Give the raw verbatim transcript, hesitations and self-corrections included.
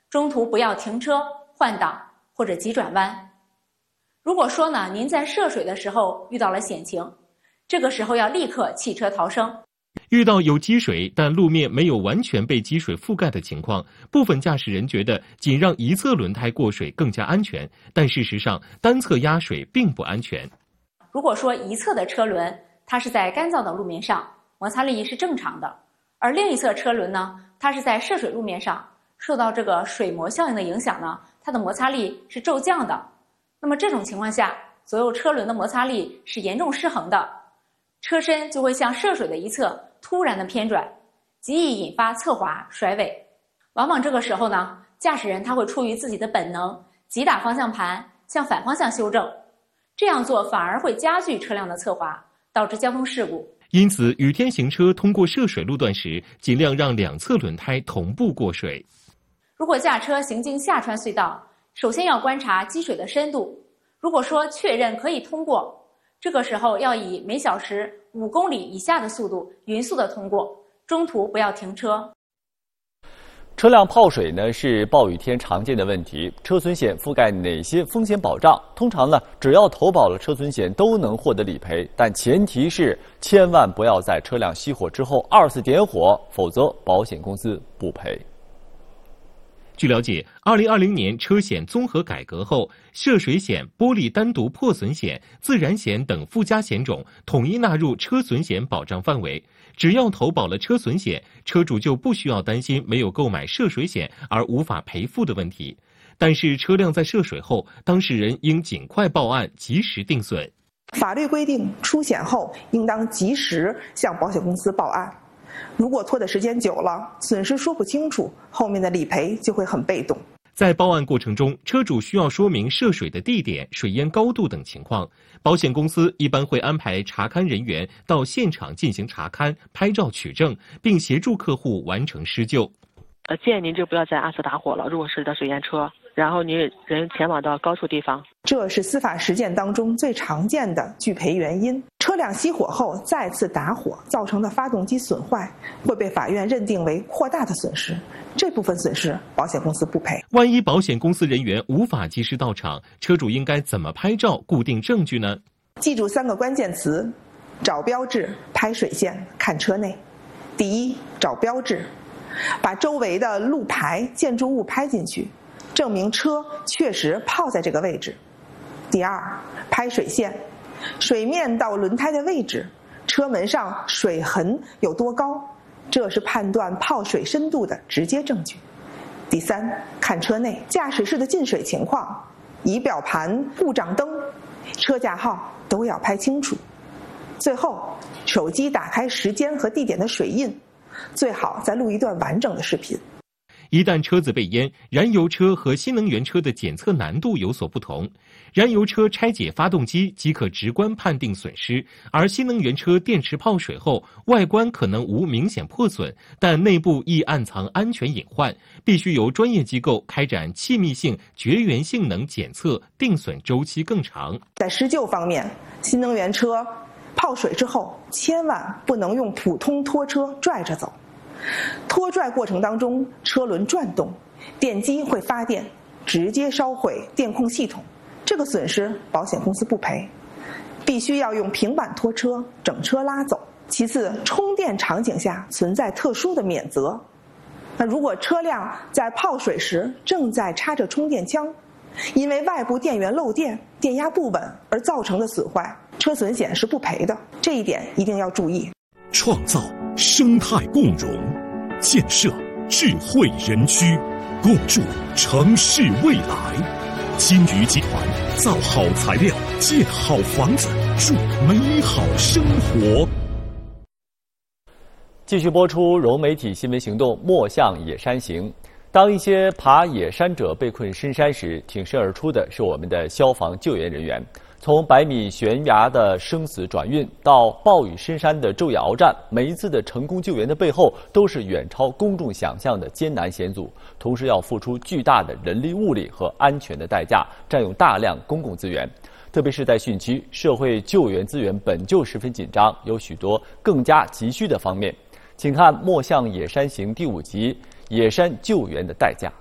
中途不要停车、换挡或者急转弯。如果说呢，您在涉水的时候遇到了险情，这个时候要立刻弃车逃生。 遇到有积水但路面没有完全被积水覆盖的情况，部分驾驶人觉得仅让一侧轮胎过水更加安全，但事实上单侧压水并不安全。 如果说一侧的车轮它是在干燥的路面上，摩擦力是正常的，而另一侧车轮呢，它是在涉水路面上，受到这个水膜效应的影响呢，它的摩擦力是骤降的。那么这种情况下，左右车轮的摩擦力是严重失衡的，车身就会向涉水的一侧突然的偏转，极易引发侧滑甩尾。往往这个时候呢，驾驶人他会出于自己的本能，急打方向盘向反方向修正，这样做反而会加剧车辆的侧滑，导致交通事故。 因此，雨天行车通过涉水路段时，尽量让两侧轮胎同步过水。 如果驾车行经下穿隧道，首先要观察积水的深度。如果说确认可以通过，这个时候要以每小时五公里以下的速度匀速的通过，中途不要停车。 车辆泡水呢是暴雨天常见的问题，车损险覆盖哪些风险保障？通常呢，只要投保了车损险都能获得理赔，但前提是千万不要在车辆熄火之后二次点火，否则保险公司不赔。 据了解，二零二零年车险综合改革后，涉水险、玻璃单独破损险、自燃险等附加险种统一纳入车损险保障范围。只要投保了车损险，车主就不需要担心没有购买涉水险而无法赔付的问题。但是车辆在涉水后，当事人应尽快报案，及时定损。 法律规定，出险后应当及时向保险公司报案。如果拖的时间久了，损失说不清楚，后面的理赔就会很被动。 在报案过程中，车主需要说明涉水的地点、水淹高度等情况。保险公司一般会安排查勘人员到现场进行查勘、拍照取证，并协助客户完成施救。 呃，建议您就不要再二次打火了。如果是的水淹车，然后您人前往到高处地方。 这是司法实践当中最常见的拒赔原因。车辆熄火后再次打火造成的发动机损坏，会被法院认定为扩大的损失，这部分损失保险公司不赔。 万一保险公司人员无法及时到场，车主应该怎么拍照固定证据呢？ 记住三个关键词：找标志、拍水线、看车内。第一，找标志，把周围的路牌、建筑物拍进去，证明车确实泡在这个位置。第二，拍水线，水面到轮胎的位置，车门上水痕有多高，这是判断泡水深度的直接证据。第三，看车内，驾驶室的进水情况、仪表盘、故障灯、车架号都要拍清楚。最后，手机打开时间和地点的水印，最好再录一段完整的视频。 一旦车子被淹，燃油车和新能源车的检测难度有所不同。燃油车拆解发动机即可直观判定损失，而新能源车电池泡水后，外观可能无明显破损，但内部易暗藏安全隐患，必须由专业机构开展气密性绝缘性能检测，定损周期更长。 在施救方面，新能源车泡水之后，千万不能用普通拖车拽着走。拖拽过程当中，车轮转动，电机会发电，直接烧毁电控系统，这个损失保险公司不赔。必须要用平板拖车整车拉走。其次，充电场景下存在特殊的免责。那如果车辆在泡水时正在插着充电枪，因为外部电源漏电、电压不稳而造成的损坏，车损险是不赔的，这一点一定要注意。 创造生态共融，建设智慧园区，共筑城市未来。金鱼集团造好材料，建好房子，祝美好生活。 继续播出融媒体新闻行动莫向野山行。当一些爬野山者被困深山时，挺身而出的是我们的消防救援人员。从百米悬崖的生死转运到暴雨深山的昼夜鏖战，每一次的成功救援的背后都是远超公众想象的艰难险阻，同时要付出巨大的人力物力和安全的代价，占用大量公共资源。特别是在汛期，社会救援资源本就十分紧张，有许多更加急需的方面。请看《莫向野山行》第五集《野山救援的代价》。